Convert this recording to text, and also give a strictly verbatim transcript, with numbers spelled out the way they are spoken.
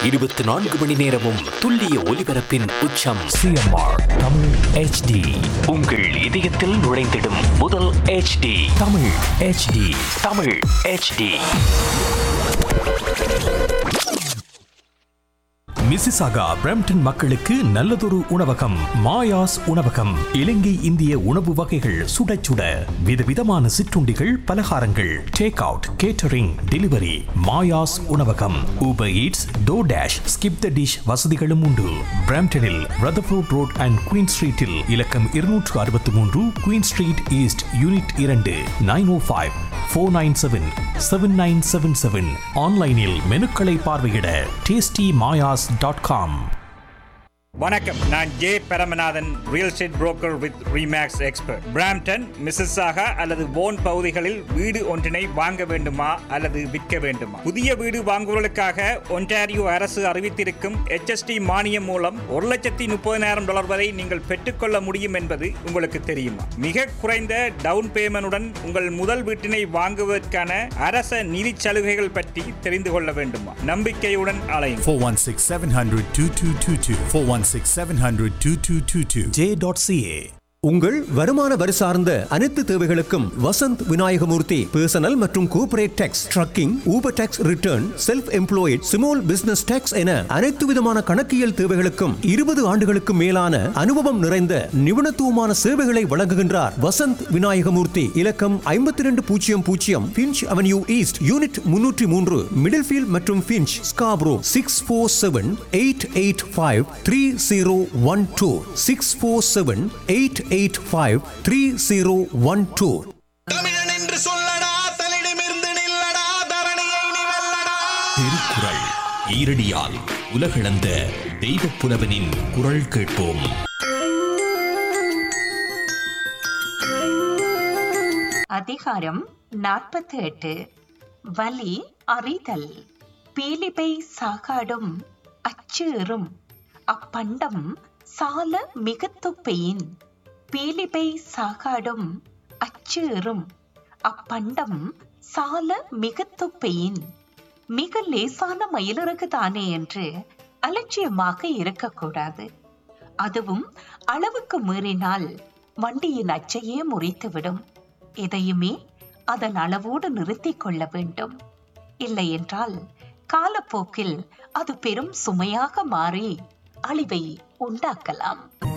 இருபத்தி நான்கு மணி நேரமும் துல்லிய ஒலிபரப்பின் உச்சம். CMR Tamil HD. உங்கள் இதயத்தில் நுழைந்திடும் முதல் HD. Tamil HD. Tamil HD. Mississauga Brampton மக்களுக்கு நல்லதொரு உணவகம். மாயாஸ் உணவகம். இலங்கை இந்திய உணவு வகைகள் சுட சுட, விதவிதமான சிற்றுண்டிகள், பலகாரங்கள், take out, catering, delivery. Maya's உணவகம். Uber eats, டோர்டாஷ், skip the dish வசதிகளும் உண்டு. பிரம்டனில் ரதர்ஃபோர்ட் ரோட் அண்ட் குயின் ஸ்ட்ரீட்டில் இலக்கம் இருநூற்று அறுபத்தி மூன்று குயின் ஸ்ட்ரீட் ஈஸ்ட் யூனிட் இரண்டு. நைன் ஓ five four nine seven seven nine seven seven. ஆன்லைனில் மெனுக்களை பார்வையிட டேஸ்டி மாயாஸ் டாட் காம். வணக்கம், நான் J Paramanathan, real estate broker with remakes expert. Brampton, Mississauga அல்லது வோன் பகுதிகளில் வீடு ஒன்றினை வாங்க வேண்டுமா அல்லது விற்க வேண்டுமா? புதிய வீடு வாங்குவதற்காக ஒன்டாரியோ அரசு அறிவித்திருக்கும் எச் எஸ் டி மானியம் மூலம் ஒரு லட்சத்தி முப்பதினாயிரம் டாலர் வரை நீங்கள் பெற்றுக்கொள்ள முடியும் என்பது உங்களுக்கு தெரியுமா? மிக குறைந்த டவுன் பேமெண்டுடன் உங்கள் முதல் வீட்டினை வாங்குவதற்கான அரச நிதி சலுகைகள் பற்றி தெரிந்து கொள்ள வேண்டுமா? நம்பிக்கையுடன் அலையுங்கள். four one six seven hundred two two two two four one six seven hundred two two two two J dot CA. உங்கள் வருமான வரி சார்ந்த அனைத்து தேவைகளுக்கும் வசந்த் விநாயகமூர்த்தி பர்சனல் மற்றும் corporate tax, trekking, Uber tax return, self employed, small business tax என அனைத்து விதமான கணக்கியல் தேவைகளுக்கும் இருபது ஆண்டுகளுக்கு மேலான அனுபவம் நிறைந்த நிபுணத்துவமான சேவைகளை வழங்குகின்றார் வசந்த் விநாயகமூர்த்தி. இலக்கம் ஐம்பத்தி ரெண்டு பூஜ்ஜியம் பூஜ்ஜியம் பிஞ்ச் அவென்யூ ஈஸ்ட் யூனிட் முன்னூற்றி மூன்று மிடில்ஃபீல்ட் மற்றும் pinch Scarborough. Six four seven eight eight five three zero one two six four seven eight eight five three zero one two. தமிழன் என்று சொல்லடா, தலிடமிருந்து நில்லடா, தரணியை நீ வெல்லடா. திருக்குறள் ஈரடியால் உலகளந்த தெய்வப் புலவனின் குரல் கேட்போம். அதிகாரம் நாற்பத்தி எட்டு. வலி அறிதல். பீலிபை சாகாடும் அச்சேறும் அப்பண்டம் சால மிகத்துப்பையின். பீலிபை சாகாடும் அச்சேறும் அப்பண்டம் சால மிகத்துப்பையின். மிக லேசான மயிலிறகு தானே என்று அலட்சியமாக இருக்கக்கூடாது. அதுவும் அளவுக்கு மீறினால் வண்டியின் அச்சையே முறித்துவிடும். எதையுமே அதன் அளவோடு நிறுத்திக் கொள்ள வேண்டும். இல்லை என்றால் காலப்போக்கில் அது பெரும் சுமையாக மாறி அழிவை உண்டாக்கலாம்.